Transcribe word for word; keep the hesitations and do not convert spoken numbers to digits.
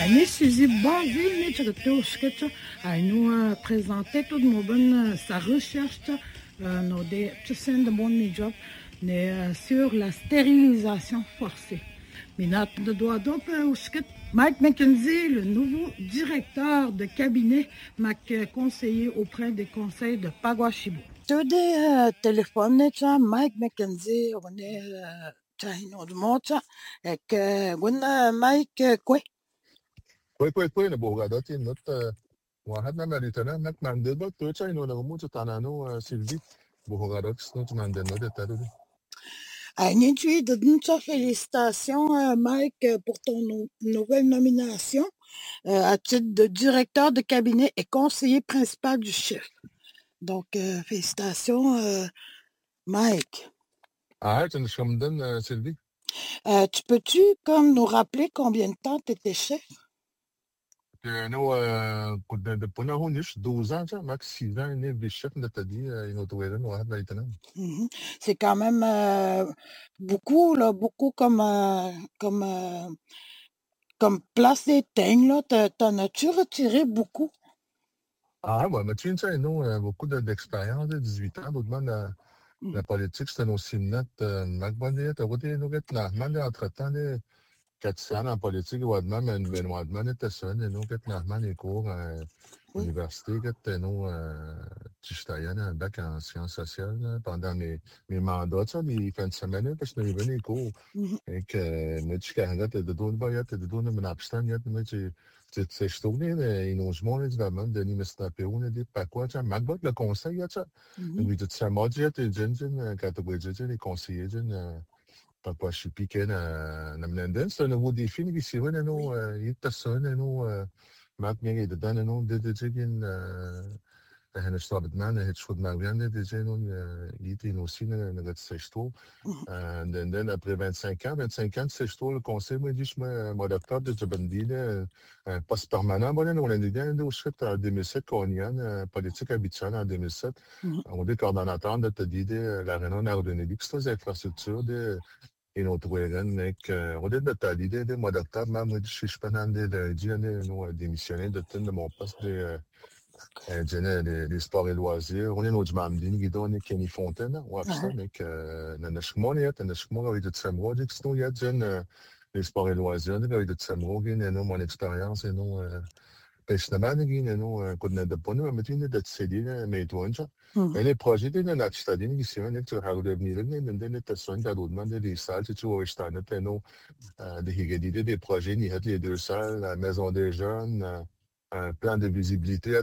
Annie Suzy Bonville, nous sketch, nous présenter toute nos bonnes sa recherche, nos des de bonnes job sur la stérilisation forcée. Minat de doigt donc Mike McKenzie, le nouveau directeur de cabinet, m'a conseillé auprès des conseils de Paguashibo. Tout des téléphones, Mike McKenzie, on est Chino de Monta, et que Mike quoi? كوي كوي كوي نبوغاداتي نوت واحد مريتنا نك ماندل بو توچا انو نغمو تانانو سيلفي بوغادوكس نوت ماندل نوت تادو Annie, de notre félicitations, Mike, pour ton nou- nouvelle nomination euh, à titre de directeur de cabinet et conseiller principal du chef. Donc, euh, félicitations, euh, Mike. اه تنشمدن سيلفي Euh, tu peux-tu comme nous rappeler combien de temps tu étais chef? نو كنت دبونا هو نيش دوزان جا ماكس سيزان ني بالشيف نتادي انو تويرن واحد مريتنا Mhm. C'est quand même euh, beaucoup, là, beaucoup comme, euh, comme, euh, comme place des teignes, là. T'en t'en as-tu retiré beaucoup? اه moi ما تشين ça انو beaucoup de- d'expérience de dix-huit ans d'autres la Mhm. la politique c'était aussi net mac bonne t'as voté nous get na man entre temps quatre ans en politique wadman men ben wadman était seul et nous get na man les cours Oui. université que nous j'étais un bac en sciences sociales pendant mes mes mandats ça les fins de semaine parce que nous venons cours Mhm. et que moi je carrément de deux boyat de deux mais abstain yet moi je c'est c'est je tourné ils nous je m'en ai vraiment donné mes snapés on a dit pas quoi ça macbot le conseil ça Mhm. oui tout ça moi j'ai été jeune jeune quand tu vois les conseillers jeune papa je suis piqué na na Menendez c'est un nouveau défi qui c'est vrai nous il est personne nous Mac ميجي دانا نو دي دي جيجين احنا اشتغلت معنا هيك شغل معنا دي جينون يتي نوسينا نغت سيشتو Mhm. then then après vingt-cinq ans vingt-cinq ans سيشتو le conseil me dit moi moi docteur de Jabandine un poste permanent bon on a dit on fait en deux mille sept qu'on y a politique habituelle en deux mille sept Mhm. on dit coordonnateur de te dit la réunion ordonnée que c'est infrastructure de et notre wéren mec on dit de ta l'idée de mois d'octobre même moi je suis pas dans de dire nous démissionner de de mon poste de général des des sports et loisirs on est notre mamdine qui donne Kenny Fontaine ouais ça Ouais. mec dans le chemin il y a dans le chemin avec de Samro dit que sinon il y a jeune les sports et loisirs avec de Samro qui est non mon expérience et non Pesnaman qui est non qu'on a de bonne mais tu n'es de céder mais toi Mhm. mais les projets de la citadine qui sont que tu as devenir mais dans les personnes qui ont demandé des salles tu vois je t'en ai non des idées des projets ni les deux salles la maison des jeunes un plan de visibilité